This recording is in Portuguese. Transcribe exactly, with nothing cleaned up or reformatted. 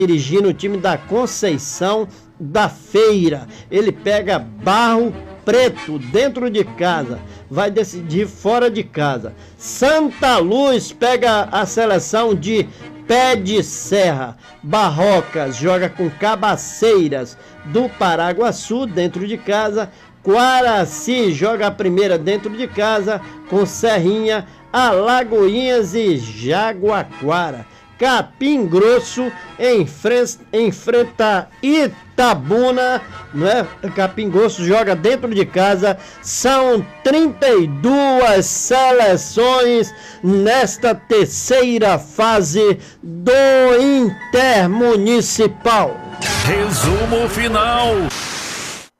dirigindo o time da Conceição da Feira. Ele pega Barro Preto dentro de casa, vai decidir fora de casa. Santa Luz pega a seleção de Pé de Serra. Barrocas joga com Cabaceiras do Paraguaçu dentro de casa. Quaraci joga a primeira dentro de casa com Serrinha, Alagoinhas e Jaguaquara. Capim Grosso enfre- enfrenta Itabuna, não é? Capim Grosso joga dentro de casa. São trinta e duas seleções nesta terceira fase do Intermunicipal. Resumo final.